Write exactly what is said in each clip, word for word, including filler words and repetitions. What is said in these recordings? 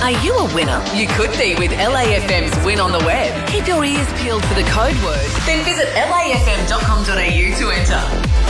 Are you a winner? You could be with L A F M's Win on the Web. Keep your ears peeled for the code word. Then visit L A F M dot com dot A U to enter.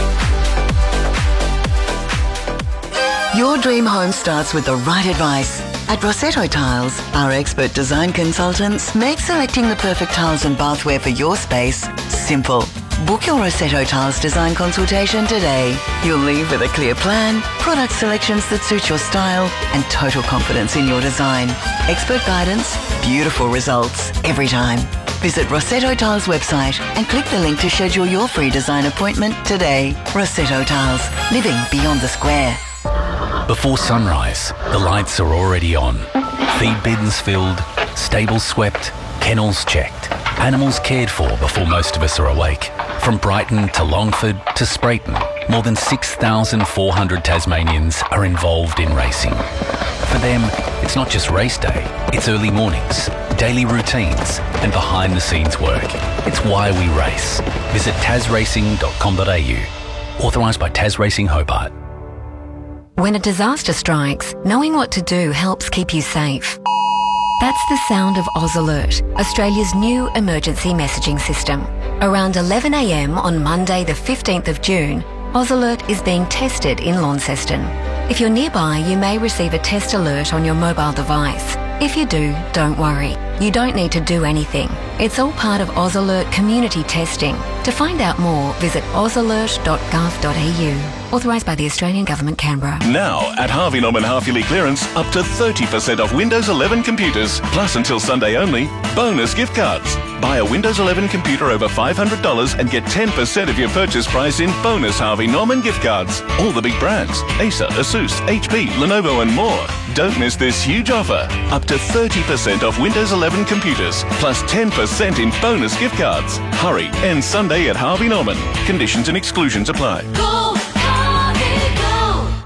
Your dream home starts with the right advice. At Rossetto Tiles, our expert design consultants make selecting the perfect tiles and bathware for your space simple. Book your Rossetto Tiles design consultation today. You'll leave with a clear plan, product selections that suit your style, and total confidence in your design. Expert guidance, beautiful results every time. Visit Rossetto Tiles website and click the link to schedule your free design appointment today. Rossetto Tiles, living beyond the square. Before sunrise, the lights are already on. Feed bins filled, stables swept, kennels checked, animals cared for before most of us are awake. From Brighton to Longford to Sprayton, more than six thousand four hundred Tasmanians are involved in racing. For them, it's not just race day, it's early mornings, daily routines and behind-the-scenes work. It's why we race. Visit tas racing dot com dot A U. Authorised by Tas Racing Hobart. When a disaster strikes, knowing what to do helps keep you safe. That's the sound of Oz Alert, Australia's new emergency messaging system. Around eleven a m on Monday the fifteenth of June, Oz Alert is being tested in Launceston. If you're nearby, you may receive a test alert on your mobile device. If you do, don't worry. You don't need to do anything. It's all part of Oz Alert community testing. To find out more, visit oz alert dot gov dot A U. Authorised by the Australian Government, Canberra. Now, at Harvey Norman half-yearly clearance, up to thirty percent off Windows eleven computers, plus until Sunday only, bonus gift cards. Buy a Windows eleven computer over five hundred dollars and get ten percent of your purchase price in bonus Harvey Norman gift cards. All the big brands, Acer, Asus, H P, Lenovo and more. Don't miss this huge offer. Up to thirty percent off Windows eleven computers, plus ten percent in bonus gift cards. Hurry, end Sunday at Harvey Norman. Conditions and exclusions apply. Go, Harvey, go!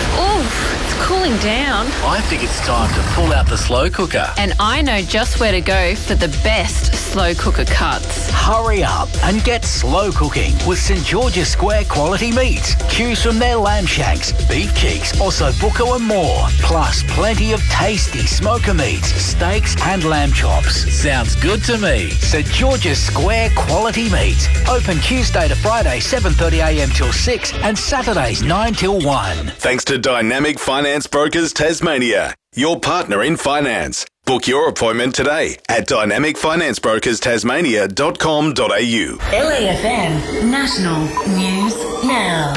Ooh, it's cooling down. I think it's time to pull out the slow cooker. And I know just where to go for the best slow cooker cuts. Hurry up and get slow cooking with St George's Square quality meats. Choose from their lamb shanks, beef cheeks, ossobuco and more. Plus plenty of tasty smoker meats, steaks and lamb chops. Sounds good to me. St George's Square quality meats. Open Tuesday to Friday seven thirty a m till six and Saturdays nine till one. Thanks to Dynamic Finance Brokers Tasmania, your partner in finance. Book your appointment today at dynamic finance brokers tasmania dot com dot A U. L A F M National News Now.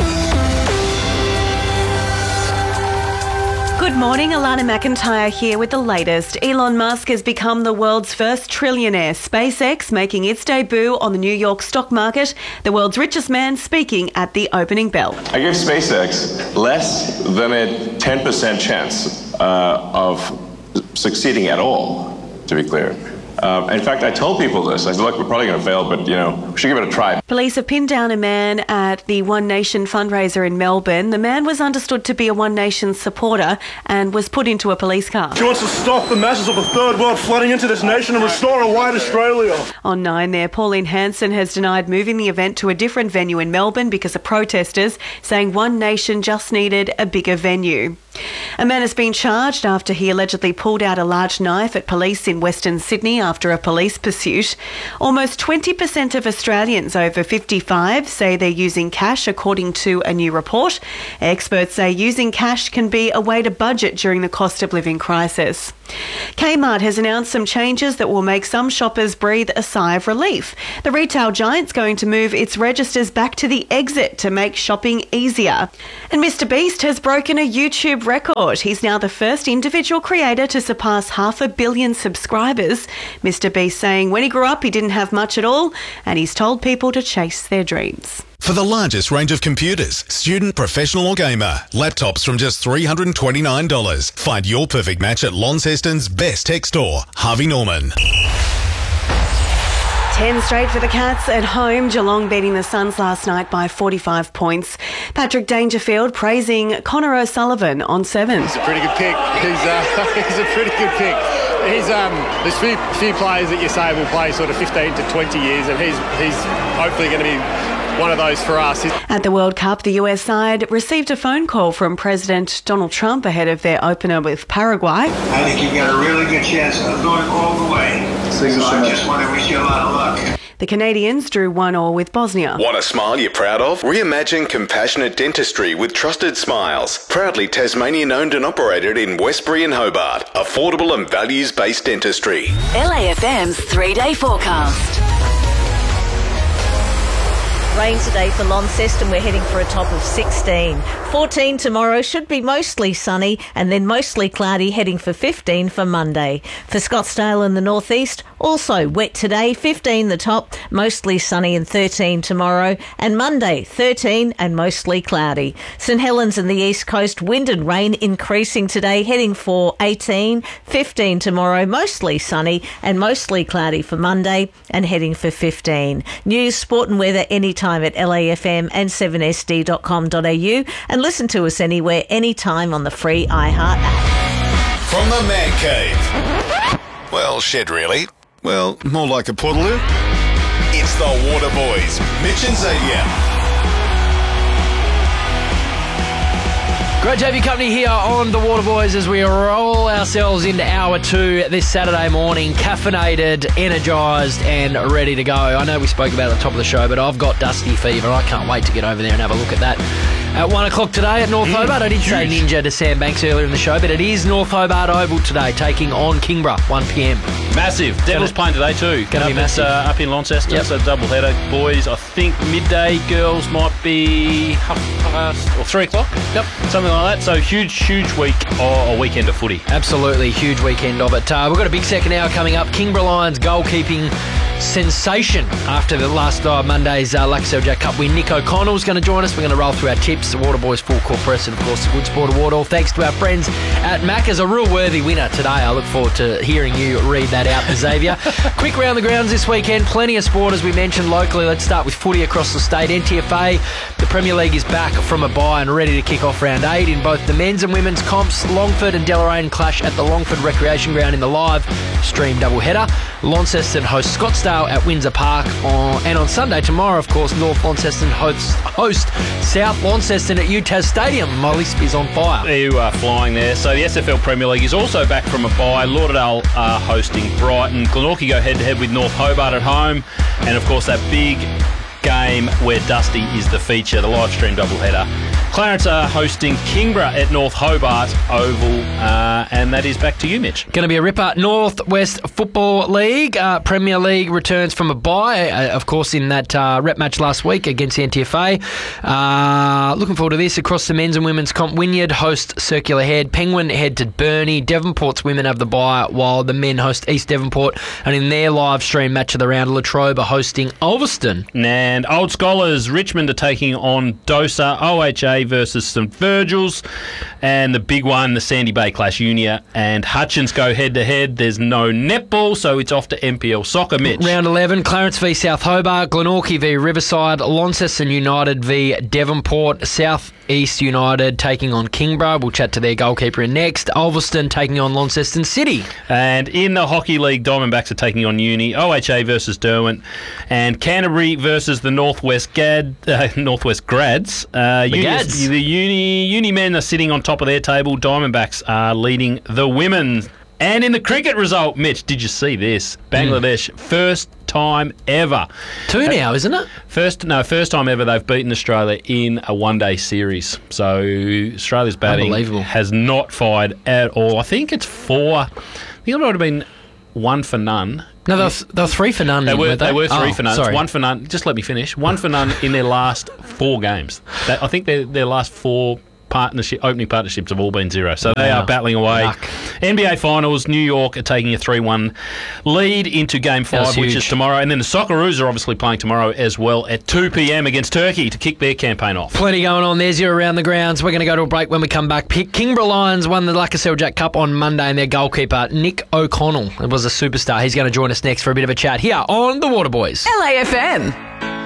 Good morning, Alana McIntyre here with the latest. Elon Musk has become the world's first trillionaire. SpaceX making its debut on the New York stock market. The world's richest man speaking at the opening bell. I give SpaceX less than a ten percent chance uh, of succeeding at all, to be clear. Um, in fact, I told people this. I said, look, we're probably going to fail, but, you know, we should give it a try. Police have pinned down a man at the One Nation fundraiser in Melbourne. The man was understood to be a One Nation supporter and was put into a police car. She wants to stop the masses of the third world flooding into this nation and restore a white Australia. On nine there, Pauline Hanson has denied moving the event to a different venue in Melbourne because of protesters, saying One Nation just needed a bigger venue. A man has been charged after he allegedly pulled out a large knife at police in Western Sydney after a police pursuit. Almost twenty percent of Australians over fifty-five say they're using cash, according to a new report. Experts say using cash can be a way to budget during the cost of living crisis. Kmart has announced some changes that will make some shoppers breathe a sigh of relief. The retail giant's going to move its registers back to the exit to make shopping easier. And Mister Beast has broken a YouTube record. He's now the first individual creator to surpass half a billion subscribers. Mister Beast saying when he grew up he didn't have much at all and he's told people to chase their dreams. For the largest range of computers, student, professional or gamer, laptops from just three hundred twenty-nine dollars. Find your perfect match at Launceston's best tech store, Harvey Norman. ten straight for the Cats at home. Geelong beating the Suns last night by forty-five points. Patrick Dangerfield praising Connor O'Sullivan on seven. He's a pretty good kick. He's, uh, he's a pretty good kick. He's um, there's few few players that you say will play sort of fifteen to twenty years, and he's he's hopefully going to be one of those for us. At the World Cup, the U S side received a phone call from President Donald Trump ahead of their opener with Paraguay. I think you've got a really good chance of going all the way. So I just want to wish you a lot of luck. The Canadians drew one all with Bosnia. Want a smile you're proud of? Reimagine compassionate dentistry with trusted smiles. Proudly Tasmanian owned and operated in Westbury and Hobart. Affordable and values-based dentistry. L A F M's three-day forecast. Rain today for Launceston. We're heading for a top of sixteen. fourteen tomorrow, should be mostly sunny and then mostly cloudy, heading for fifteen for Monday. For Scottsdale in the northeast, also wet today, fifteen the top, mostly sunny, and thirteen tomorrow. And Monday, thirteen and mostly cloudy. St Helens in the east coast, wind and rain increasing today, heading for eighteen, fifteen tomorrow, mostly sunny and mostly cloudy for Monday, and heading for fifteen. News, sport and weather anytime at L A F M and seven S D dot com dot A U, and listen to us anywhere, anytime on the free iHeart app. From the Man Cave. Well, shed really. Well, more like a puddaloo. It's the Water Boys, Mitch and Xavier. Great to have your company here on The Water Boys as we roll ourselves into hour two this Saturday morning, caffeinated, energised and ready to go. I know we spoke about it at the top of the show, but I've got Dusty Fever. I can't wait to get over there and have a look at that. At one o'clock today at North mm, Hobart. I did huge. say Ninja to Sam Banks earlier in the show, but it is North Hobart Oval today, taking on Kingborough, one p.m. Massive. Devils playing today too. Going to be massive. Uh, up in Launceston, yep. So double header. Boys, I think midday. Girls might be half past or three o'clock. Yep. Something like that. So huge, huge week or a weekend of footy. Absolutely, huge weekend of it. Uh, we've got a big second hour coming up. Kingborough Lions goalkeeping sensation after the last uh, Monday's uh, Luxell Jack Cup win. Nick O'Connell's going to join us. We're going to roll through our tips, the Water Boys full court press, and of course the Good Sport Award. All thanks to our friends at Macca's. A real worthy winner today. I look forward to hearing you read that out, Xavier. Quick round the grounds this weekend. Plenty of sport as we mentioned locally. Let's start with footy across the state. N T F A, the Premier League is back from a bye and ready to kick off round eight in both the men's and women's comps. Longford and Deloraine clash at the Longford Recreation Ground in the live stream doubleheader. Launceston hosts Scottsdale at Windsor Park. On, and on Sunday, tomorrow, of course, North Launceston hosts host South Launceston at U T A S Stadium. My list is on fire. You are flying there. So the S F L Premier League is also back from a bye. Lauderdale are hosting Brighton. Glenorchy go head-to-head with North Hobart at home. And, of course, that big game where Dusty is the feature, the live stream doubleheader. Clarence are hosting Kingborough at North Hobart Oval, uh, and that is back to you, Mitch. Going to be a ripper. North West Football League, uh, Premier League returns from a bye, uh, of course, in that uh, rep match last week against the N T F A. Uh, looking forward to this. Across the men's and women's comp, Wynyard host Circular Head, Penguin head to Burnie, Devonport's women have the bye, while the men host East Devonport, and in their live stream match of the round, Latrobe are hosting Ulverston. And Old Scholars, Richmond are taking on Dosa, O H A versus St Virgil's, and the big one, the Sandy Bay clash, Unia and Hutchins go head-to-head. There's no netball, so it's off to N P L Soccer, Mitch. Round eleven, Clarence v South Hobart, Glenorchy v Riverside, Launceston United v Devonport, South East United taking on Kingborough. We'll chat to their goalkeeper in next. Ulverston taking on Launceston City. And in the Hockey League, Diamondbacks are taking on Uni, O H A versus Derwent, and Canterbury versus the Northwest Gad, uh, Northwest Grads. Uh, the Uni, Gads. The Uni, Uni men are sitting on top of their table. Diamondbacks are leading the women. And in the cricket result, Mitch, did you see this? Bangladesh, mm. first time ever. Two now, isn't it? First, no, first time ever they've beaten Australia in a one-day series. So Australia's batting has not fired at all. I think it's four. I think it might have been one for none. No, they were, they were three for none. They were, they? they were three oh, for none. Sorry. It's one for none. Just let me finish. One for none in their last four games. They, I think their their last four partnership opening partnerships have all been zero. So they wow. are battling away. Yuck. N B A Finals, New York are taking a three one lead into Game five, which is tomorrow. And then the Socceroos are obviously playing tomorrow as well at two p.m. against Turkey to kick their campaign off. Plenty going on. There's you around the grounds. We're going to go to a break. When we come back, Pick Kingborough Lions won the Luxell Jack Cup on Monday, and their goalkeeper, Nick O'Connell, was a superstar. He's going to join us next for a bit of a chat here on The Water Boys. L A F M.